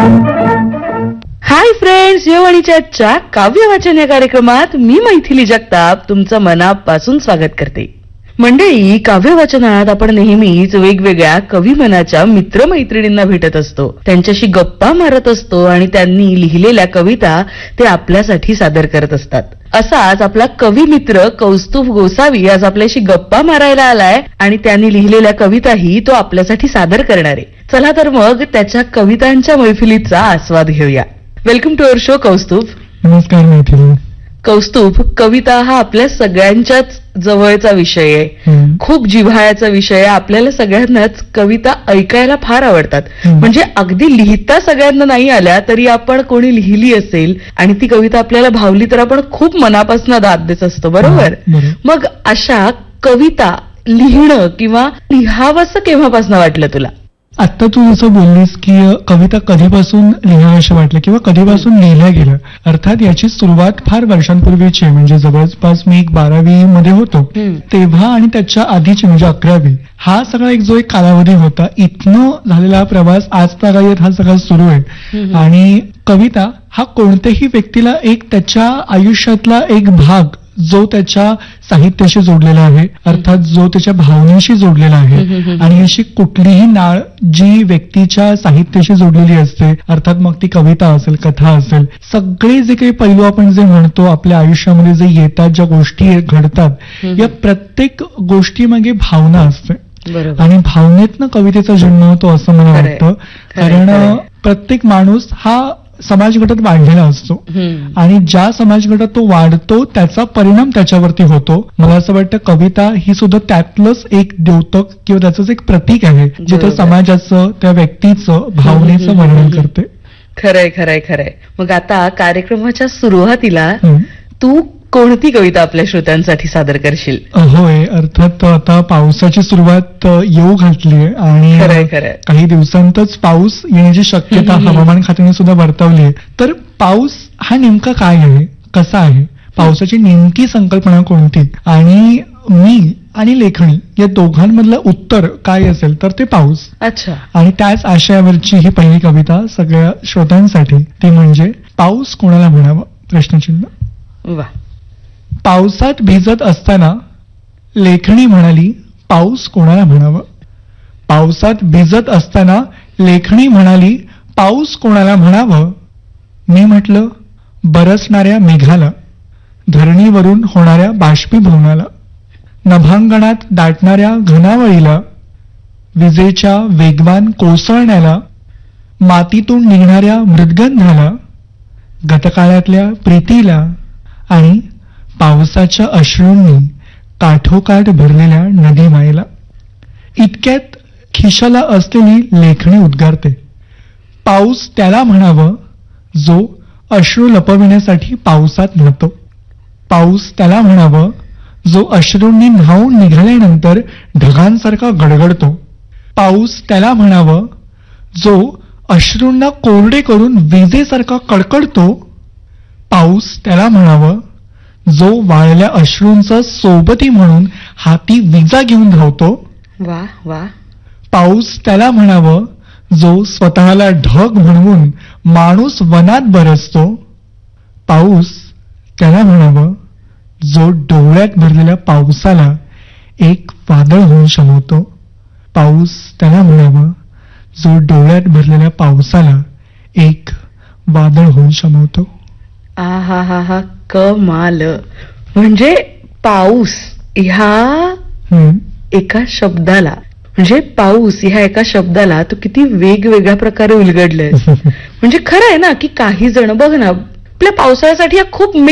Hi friends, जेवणीच्या काव्य वाचन या कार्यक्रमात मी मैथिली जगताप तुमचं मनापासून स्वागत करते. मंडळी, काव्य वाचनात आपण नेहमीच वेगवेगळ्या कवी मनाच्या मित्रमैत्रिणींना भेटत असतो, त्यांच्याशी गप्पा मारत असतो आणि त्यांनी लिहिलेल्या कविता ते आपल्यासाठी सादर करत असतात. असाच आपला कवी मित्र कौस्तुभ गोसावी आज आपल्याशी गप्पा मारायला आलाय आणि त्यांनी लिहिलेल्या कविताही तो आपल्यासाठी सादर करणार आहे. चला तर मग त्याच्या कवितांच्या मैफिलीचा आस्वाद घेऊया. Welcome to our show Kaustubh. नमस्कार मैथिली. कौस्तुभ, कविता हा आपल्या सगळ्यांच्याच जवळचा विषय आहे, खूप जिव्हाळ्याचा विषय आहे. आपल्याला सगळ्यांनाच कविता ऐकायला फार आवडतात. म्हणजे अगदी लिहिता सगळ्यांना नाही आल्या तरी आपण कोणी लिहिली असेल आणि ती कविता आपल्याला भावली तर आपण खूप मनापासून दाद देत असतो, बरोबर? मग अशा कविता लिहिणं किंवा लिहावंसं केव्हापासून वाटलं तुला? आता तू जसं बोललीस की कविता कधीपासून लिहावंसं वाटलं किंवा कधीपासून लिहिल्या गेलं, अर्थात याची सुरुवात फार वर्षांपूर्वीची आहे. म्हणजे जवळपास मी 12वी मध्ये होतो तेव्हा आणि त्याच्या आधीची म्हणजे 11वी, हा सगळा जो एक कालावधी होता. इथनं झालेला प्रवास आज तागायत हा सगळा सुरू आहे. आणि कविता हा कोणत्याही व्यक्तीला एक त्याच्या आयुष्यातला एक भाग जो त्याच्या साहित्याशी जोडलेला आहे, अर्थात जो त्याच्या भावनेशी जोडलेला आहे. आणि अशी कुठलीही नाळ जी व्यक्तीच्या साहित्याशी जोडलेली असते, अर्थात मग ती कविता असेल, कथा असेल, सगळे जे काही पैलू आपण जे म्हणतो आपल्या आयुष्यामध्ये जे येतात, ज्या गोष्टी घडतात, या प्रत्येक गोष्टीमागे भावना असते. आणि भावनेतनं कवितेचा जन्म होतो असं मला वाटतं. कारण प्रत्येक माणूस हा समाजगटात वाढलेला असतो आणि ज्या समाजगटात तो वाढतो त्याचा परिणाम त्याच्यावरती होतो. मला असं वाटतं कविता ही सुद्धा त्यातलंच एक द्योतक किंवा त्याचंच एक प्रतीक आहे, जिथं समाजाचं, त्या व्यक्तीचं, भावनेचं वर्णन करते. खरंय खरंय खरंय. मग आता कार्यक्रमाच्या सुरुवातीला तू कोणती कविता आपल्या श्रोत्यांसाठी सादर करशील? होय, अर्थात आता पावसाची सुरुवात येऊ घातलीये आणि काही दिवसांतच पाऊस येण्याची शक्यता हवामान खात्याने सुद्धा वर्तवली आहे. तर पाऊस हा नेमका काय आहे, कसा आहे, पावसाची नेमकी संकल्पना कोणती आणि मी आणि लेखणी या दोघांमधलं उत्तर काय असेल तर ते पाऊस. अच्छा. आणि त्याच आशयावरची ही पहिली कविता सगळ्या श्रोत्यांसाठी, ती म्हणजे पाऊस कोणाला म्हणावं प्रश्नचिन्ह. वा. पावसात भिजत असताना लेखणी म्हणाली, पाऊस कोणाला म्हणावं. पावसात भिजत असताना लेखणी म्हणाली, पाऊस कोणाला म्हणावं. मी म्हटलं, बरसणाऱ्या मेघाला, धरणीवरून होणाऱ्या बाष्पीभवनाला, नभांगणात दाटणाऱ्या घनावळीला, विजेच्या वेगवान कोसळण्याला, मातीतून निघणाऱ्या मृद्गंधाला, गतकाळातल्या प्रीतीला आणि पावसाच्या अश्रूंनी काठोकाठ भरलेल्या नदी मायेला. इतक्यात खिशाला असलेली लेखणी उद्गारते, पाऊस त्याला म्हणावं जो अश्रू लपविण्यासाठी पावसात न्हातो. पाऊस त्याला म्हणावं जो अश्रूंनी न्हावून निघाल्यानंतर ढगांसारखा गडगडतो. पाऊस त्याला म्हणावं जो अश्रूंना कोरडे करून विजेसारखा कडकडतो. पाऊस त्याला म्हणावं जो वाळल्या अश्रूंचा सोबती म्हणून हाती विजा घेऊन धावतो. वा वा. पाऊस त्याला म्हणावं जो स्वतःला ढग म्हणवून माणूस वनात बरसतो. पाऊस त्याला म्हणावं जो डोळ्यात भरलेल्या पावसाला एक वादळ होऊन शमवतो. पाऊस त्याला म्हणावं जो डोळ्यात भरलेल्या पावसाला एक वादळ होऊन शमवतो. आ हा हा हा, कमाल. म्हणजे पाऊस ह्या एका शब्दाला, म्हणजे पाऊस ह्या एका शब्दाला तू किती वेगवेगळ्या प्रकारे उलगडलंय. म्हणजे खरं आहे ना की काही जण बघ ना, आपल्या पावसाळ्यासाठी खूप